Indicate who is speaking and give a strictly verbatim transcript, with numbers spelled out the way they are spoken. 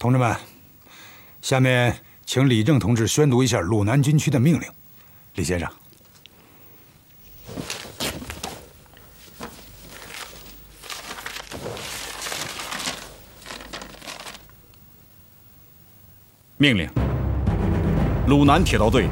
Speaker 1: 同志们，下面请李正同志宣读一下鲁南军区的命令。李先生。
Speaker 2: 命令：鲁南铁道队